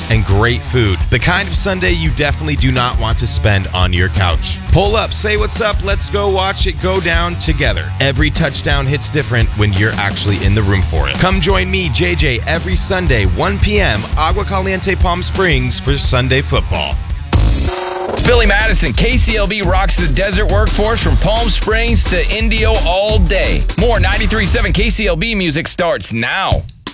and great food. The kind of Sunday you definitely do not want to spend on your couch. Pull up, say what's up, let's go watch it go down together. Every touchdown hits different when you're actually in the room for it. Come join me, JJ, every Sunday, 1 p.m., Agua Caliente, Palm Springs for Sunday football. It's Billy Madison. KCLB rocks the desert workforce from Palm Springs to Indio all day. More 93.7 KCLB music starts now.